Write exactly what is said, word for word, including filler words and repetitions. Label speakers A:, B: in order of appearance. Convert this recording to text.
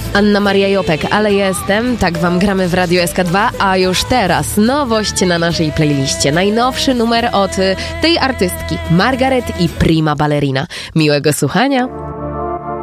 A: Anna Maria Jopek, ale jestem, tak wam gramy w Radio S K dwa, a już teraz nowość na naszej playliście. Najnowszy numer od tej artystki, Margaret i Prima Ballerina. Miłego słuchania.